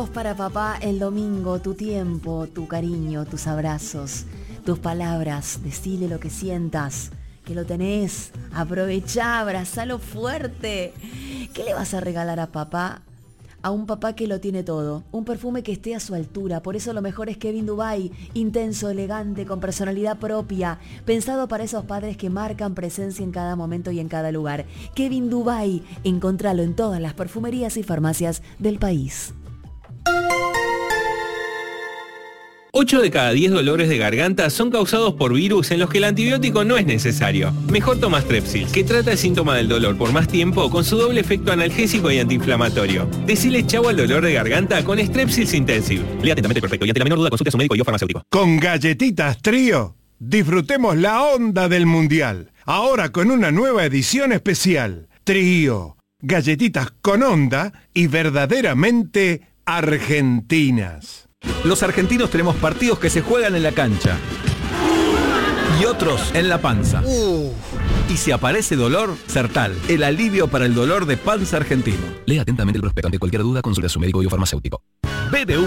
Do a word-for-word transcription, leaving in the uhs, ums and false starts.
Sos para papá el domingo, tu tiempo, tu cariño, tus abrazos, tus palabras, decile lo que sientas, que lo tenés, aprovechá, abrazalo fuerte. ¿Qué le vas a regalar a papá? A un papá que lo tiene todo, un perfume que esté a su altura, por eso lo mejor es Kevin Dubai, intenso, elegante, con personalidad propia, pensado para esos padres que marcan presencia en cada momento y en cada lugar. Kevin Dubai, encontralo en todas las perfumerías y farmacias del país. ocho de cada diez dolores de garganta son causados por virus en los que el antibiótico no es necesario. Mejor toma Strepsils, que trata el síntoma del dolor por más tiempo con su doble efecto analgésico y antiinflamatorio. Decile chau al dolor de garganta con Strepsils Intensive. Lea atentamente el prospecto y ante la menor duda consulte a su médico y o farmacéutico. Con Galletitas Trío, disfrutemos la onda del Mundial. Ahora con una nueva edición especial. Trío, galletitas con onda y verdaderamente argentinas. Los argentinos tenemos partidos que se juegan en la cancha y otros en la panza. Uh. Y si aparece dolor, Sertal, el alivio para el dolor de panza argentino. Lea atentamente el prospecto. Ante cualquier duda, consulte a su médico y o farmacéutico. B D U